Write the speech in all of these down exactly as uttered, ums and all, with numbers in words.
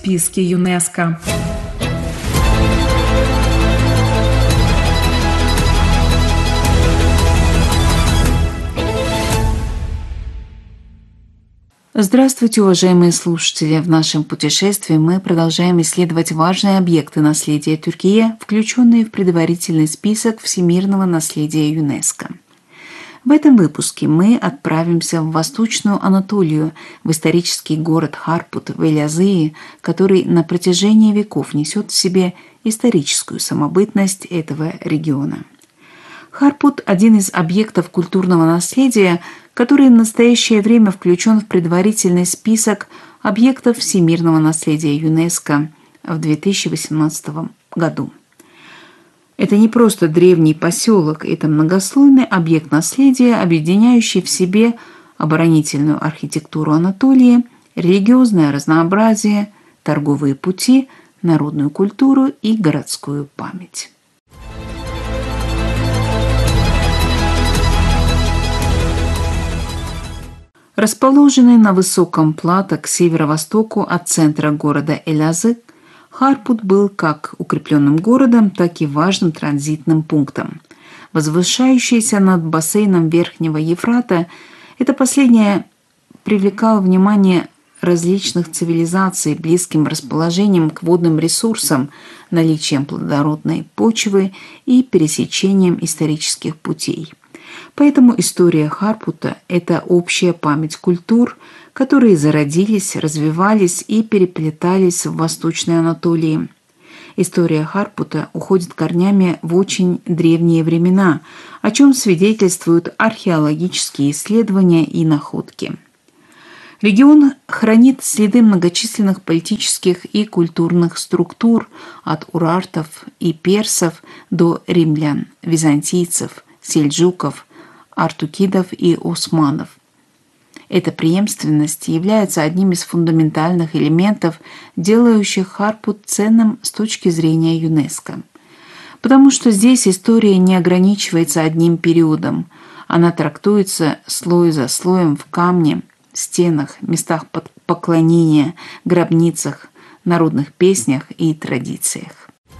списке ЮНЕСКО. Здравствуйте, уважаемые слушатели! В нашем путешествии мы продолжаем исследовать важные объекты наследия Тюркии, включенные в предварительный список всемирного наследия ЮНЕСКО. В этом выпуске мы отправимся в Восточную Анатолию, в исторический город Харпут в Элязığ, который на протяжении веков несет в себе историческую самобытность этого региона. Харпут – один из объектов культурного наследия, который в настоящее время включен в предварительный список объектов всемирного наследия ЮНЕСКО в две тысячи восемнадцатом году. Это не просто древний поселок, это многослойный объект наследия, объединяющий в себе оборонительную архитектуру Анатолии, религиозное разнообразие, торговые пути, народную культуру и городскую память. Расположенный на высоком плато к северо-востоку от центра города Элязыг, Харпут был как укрепленным городом, так и важным транзитным пунктом. Возвышающийся над бассейном Верхнего Ефрата, это последнее привлекало внимание различных цивилизаций близким расположением к водным ресурсам, наличием плодородной почвы и пересечением исторических путей. Поэтому история Харпута – это общая память культур, которые зародились, развивались и переплетались в Восточной Анатолии. История Харпута уходит корнями в очень древние времена, о чем свидетельствуют археологические исследования и находки. Регион хранит следы многочисленных политических и культурных структур от урартов и персов до римлян, византийцев, сельджуков, артукидов и османов. Эта преемственность является одним из фундаментальных элементов, делающих Харпут ценным с точки зрения ЮНЕСКО. Потому что здесь история не ограничивается одним периодом, она трактуется слой за слоем в камне, стенах, местах поклонения, гробницах, народных песнях и традициях.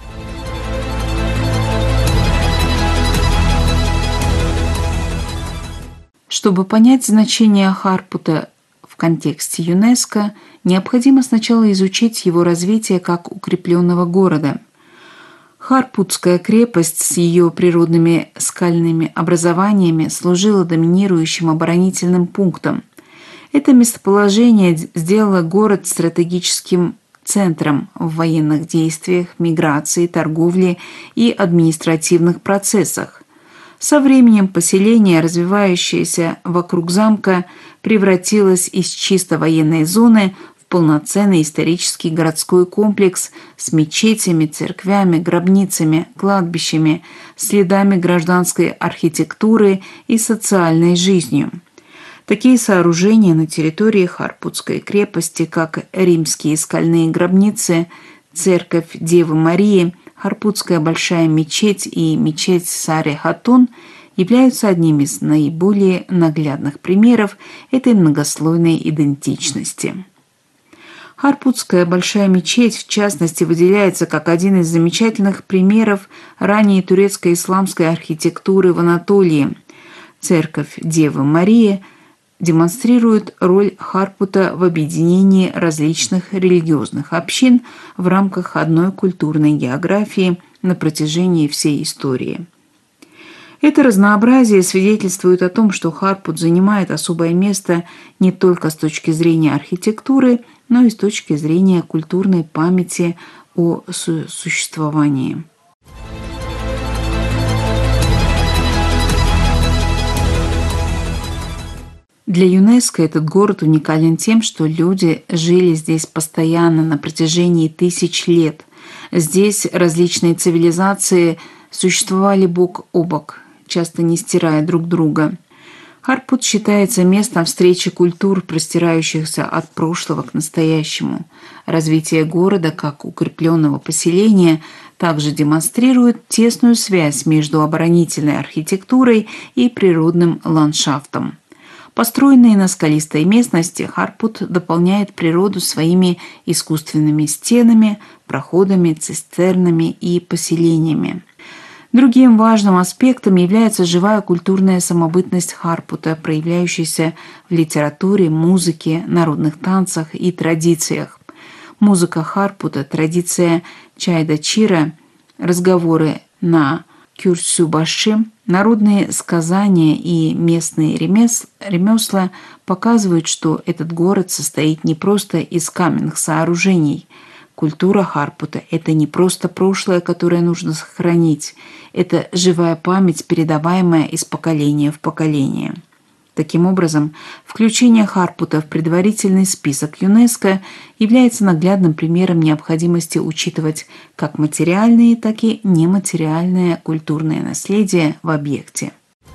Чтобы понять значение Харпута в контексте ЮНЕСКО, необходимо сначала изучить его развитие как укрепленного города. Харпутская крепость с ее природными скальными образованиями служила доминирующим оборонительным пунктом. Это местоположение сделало город стратегическим центром в военных действиях, миграции, торговле и административных процессах. Со временем поселение, развивающееся вокруг замка, превратилось из чисто военной зоны в полноценный исторический городской комплекс с мечетями, церквями, гробницами, кладбищами, следами гражданской архитектуры и социальной жизнью. Такие сооружения на территории Харпутской крепости, как римские скальные гробницы, церковь Девы Марии, Харпутская большая мечеть и мечеть Саре-Хатун являются одними из наиболее наглядных примеров этой многослойной идентичности. Харпутская большая мечеть, в частности, выделяется как один из замечательных примеров ранней турецкой исламской архитектуры в Анатолии. Церковь Девы Марии демонстрирует роль Харпута в объединении различных религиозных общин в рамках одной культурной географии на протяжении всей истории. Это разнообразие свидетельствует о том, что Харпут занимает особое место не только с точки зрения архитектуры, но и с точки зрения культурной памяти о существовании. Для ЮНЕСКО этот город уникален тем, что люди жили здесь постоянно на протяжении тысяч лет. Здесь различные цивилизации существовали бок о бок, часто не стирая друг друга. Харпут считается местом встречи культур, простирающихся от прошлого к настоящему. Развитие города как укрепленного поселения также демонстрирует тесную связь между оборонительной архитектурой и природным ландшафтом. Построенный на скалистой местности, Харпут дополняет природу своими искусственными стенами, проходами, цистернами и поселениями. Другим важным аспектом является живая культурная самобытность Харпута, проявляющаяся в литературе, музыке, народных танцах и традициях. Музыка Харпута, традиция чайда-чира, разговоры на кюрсюбаши, народные сказания и местные ремес... ремесла показывают, что этот город состоит не просто из каменных сооружений. Культура Харпута – это не просто прошлое, которое нужно сохранить, это живая память, передаваемая из поколения в поколение. Таким образом, включение Харпута в предварительный список ЮНЕСКО является наглядным примером необходимости учитывать как материальные, так и нематериальное культурное наследие в объекте.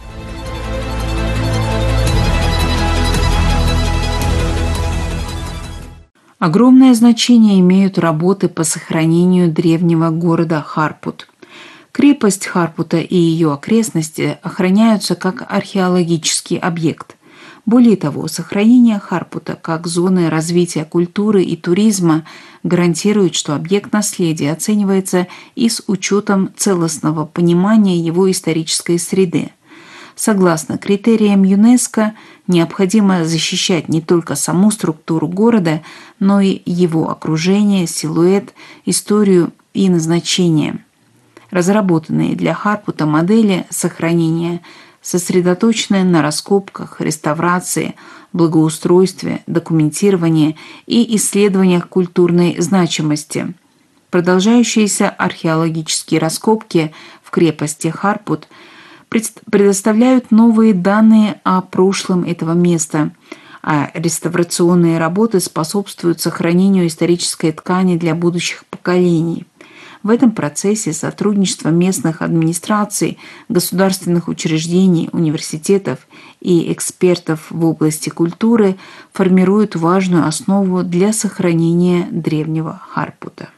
Огромное значение имеют работы по сохранению древнего города Харпут. Крепость Харпута и ее окрестности охраняются как археологический объект. Более того, сохранение Харпута как зоны развития культуры и туризма гарантирует, что объект наследия оценивается и с учетом целостного понимания его исторической среды. Согласно критериям ЮНЕСКО, необходимо защищать не только саму структуру города, но и его окружение, силуэт, историю и назначение. Разработанные для Харпута модели сохранения сосредоточены на раскопках, реставрации, благоустройстве, документировании и исследованиях культурной значимости. Продолжающиеся археологические раскопки в крепости Харпут предоставляют новые данные о прошлом этого места, а реставрационные работы способствуют сохранению исторической ткани для будущих поколений. В этом процессе сотрудничество местных администраций, государственных учреждений, университетов и экспертов в области культуры формирует важную основу для сохранения древнего Харпута.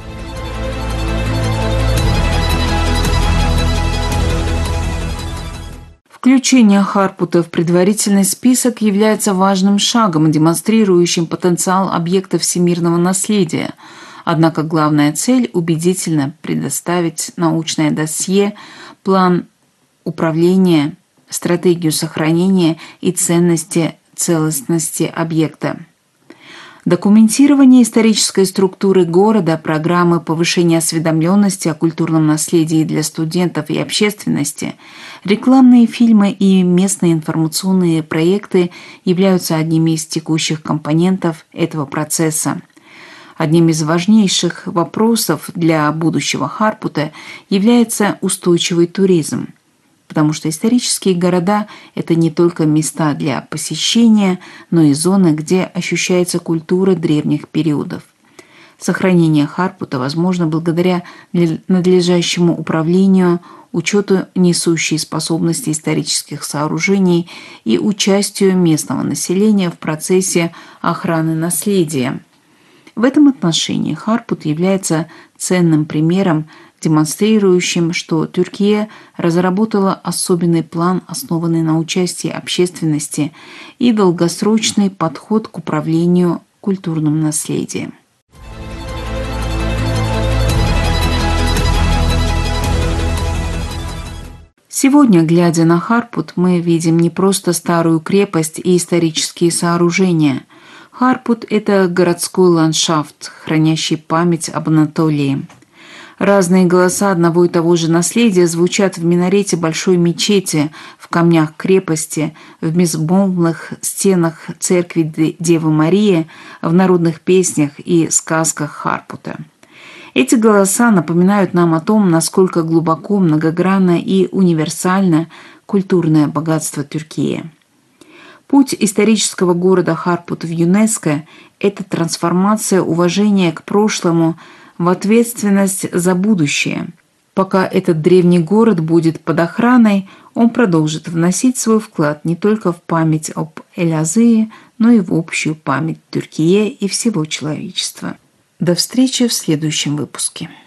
Включение Харпута в предварительный список является важным шагом, демонстрирующим потенциал объекта всемирного наследия. Однако главная цель – убедительно предоставить научное досье, план управления, стратегию сохранения и ценности целостности объекта. Документирование исторической структуры города, программы повышения осведомленности о культурном наследии для студентов и общественности, рекламные фильмы и местные информационные проекты являются одними из текущих компонентов этого процесса. Одним из важнейших вопросов для будущего Харпута является устойчивый туризм, потому что исторические города – это не только места для посещения, но и зоны, где ощущается культура древних периодов. Сохранение Харпута возможно благодаря надлежащему управлению, учету несущей способности исторических сооружений и участию местного населения в процессе охраны наследия. В этом отношении Харпут является ценным примером, демонстрирующим, что Тюркия разработала особенный план, основанный на участии общественности и долгосрочный подход к управлению культурным наследием. Сегодня, глядя на Харпут, мы видим не просто старую крепость и исторические сооружения. Харпут – это городской ландшафт, хранящий память об Анатолии. Разные голоса одного и того же наследия звучат в минарете большой мечети, в камнях крепости, в безмолвных стенах церкви Девы Марии, в народных песнях и сказках Харпута. Эти голоса напоминают нам о том, насколько глубоко, многогранно и универсально культурное богатство Тюркии. Путь исторического города Харпут в ЮНЕСКО – это трансформация уважения к прошлому в ответственность за будущее. Пока этот древний город будет под охраной, он продолжит вносить свой вклад не только в память об Элязые, но и в общую память Тюркии и всего человечества. До встречи в следующем выпуске.